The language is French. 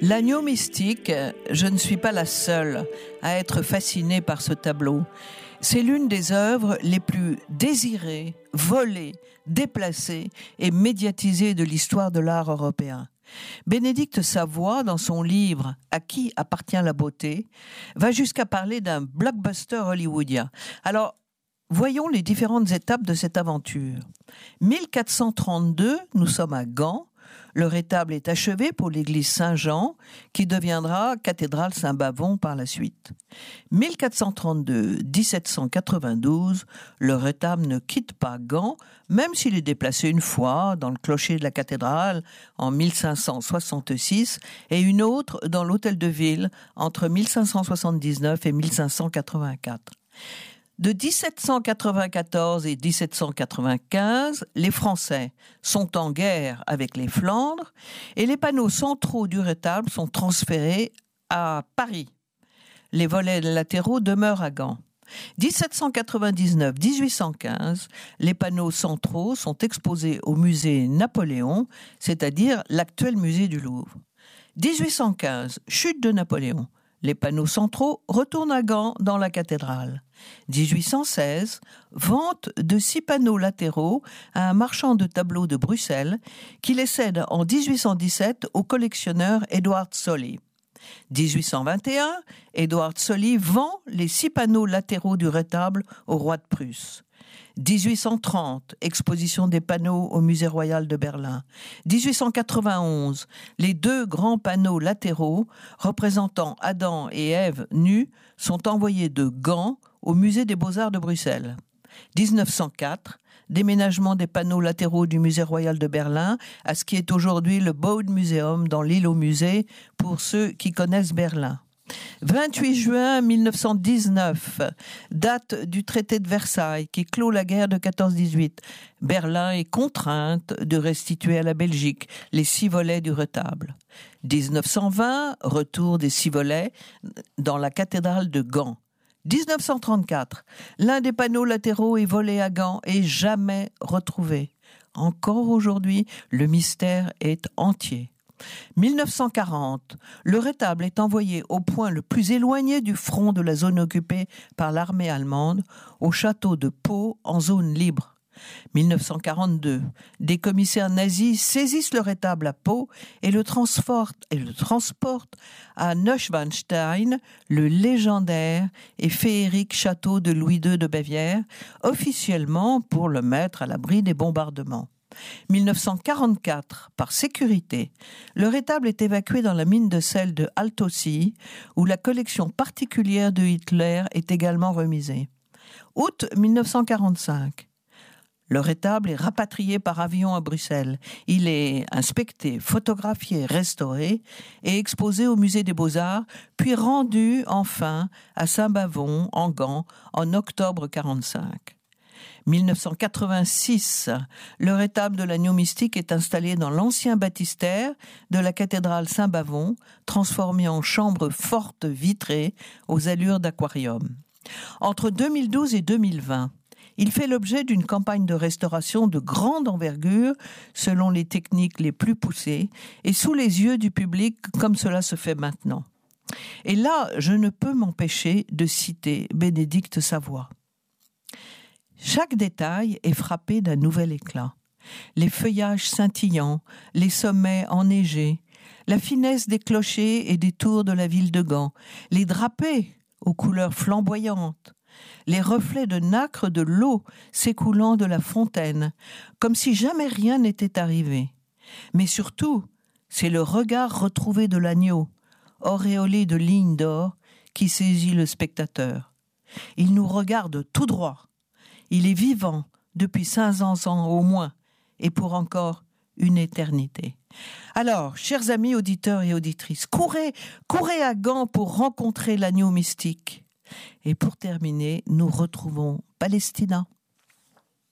L'agneau mystique, je ne suis pas la seule à être fascinée par ce tableau. C'est l'une des œuvres les plus désirées, volées, déplacées et médiatisées de l'histoire de l'art européen. Bénédicte Savoy, dans son livre « À qui appartient la beauté ?», va jusqu'à parler d'un blockbuster hollywoodien. Alors, voyons les différentes étapes de cette aventure. 1432, nous sommes à Gand. Le rétable est achevé pour l'église Saint-Jean, qui deviendra cathédrale Saint-Bavon par la suite. 1432-1792, le rétable ne quitte pas Gand, même s'il est déplacé une fois dans le clocher de la cathédrale en 1566 et une autre dans l'hôtel de ville entre 1579 et 1584. De 1794 et 1795, les Français sont en guerre avec les Flandres et les panneaux centraux du rétable sont transférés à Paris. Les volets latéraux demeurent à Gand. 1799-1815, les panneaux centraux sont exposés au musée Napoléon, c'est-à-dire l'actuel musée du Louvre. 1815, chute de Napoléon. Les panneaux centraux retournent à Gand dans la cathédrale. 1816, vente de 6 panneaux latéraux à un marchand de tableaux de Bruxelles qui les cède en 1817 au collectionneur Édouard Tzolly. 1821, Édouard Tzolly vend les 6 panneaux latéraux du rétable au roi de Prusse. 1830, exposition des panneaux au Musée royal de Berlin. 1891, les 2 grands panneaux latéraux représentant Adam et Ève nus sont envoyés de Gand au Musée des Beaux-Arts de Bruxelles. 1904, déménagement des panneaux latéraux du Musée royal de Berlin à ce qui est aujourd'hui le Bode Museum dans l'île au musée pour ceux qui connaissent Berlin. 28 juin 1919, date du traité de Versailles qui clôt la guerre de 14-18. Berlin est contrainte de restituer à la Belgique les 6 volets du retable. 1920, retour des 6 volets dans la cathédrale de Gand. 1934, l'un des panneaux latéraux est volé à Gand et jamais retrouvé. Encore aujourd'hui, le mystère est entier. 1940, le rétable est envoyé au point le plus éloigné du front de la zone occupée par l'armée allemande, au château de Pau en zone libre. 1942, des commissaires nazis saisissent le rétable à Pau et le transportent à Neuschwanstein, le légendaire et féerique château de Louis II de Bavière, officiellement pour le mettre à l'abri des bombardements. 1944, par sécurité, le rétable est évacué dans la mine de sel de Altaussee, où la collection particulière de Hitler est également remisée. Août 1945, le rétable est rapatrié par avion à Bruxelles. Il est inspecté, photographié, restauré et exposé au musée des Beaux-Arts, puis rendu enfin à Saint-Bavon, en Gand, en octobre 1945. 1986, le rétable de l'agneau mystique est installé dans l'ancien baptistère de la cathédrale Saint-Bavon, transformé en chambre forte vitrée aux allures d'aquarium. Entre 2012 et 2020, il fait l'objet d'une campagne de restauration de grande envergure, selon les techniques les plus poussées, et sous les yeux du public, comme cela se fait maintenant. Et là, je ne peux m'empêcher de citer Bénédicte Savoy. Chaque détail est frappé d'un nouvel éclat. Les feuillages scintillants, les sommets enneigés, la finesse des clochers et des tours de la ville de Gand, les drapés aux couleurs flamboyantes, les reflets de nacre de l'eau s'écoulant de la fontaine, comme si jamais rien n'était arrivé. Mais surtout, c'est le regard retrouvé de l'agneau, auréolé de lignes d'or, qui saisit le spectateur. Il nous regarde tout droit. Il est vivant depuis 500 ans au moins, et pour encore une éternité. Alors, chers amis auditeurs et auditrices, courez à Gand pour rencontrer l'agneau mystique. Et pour terminer, nous retrouvons Palestina.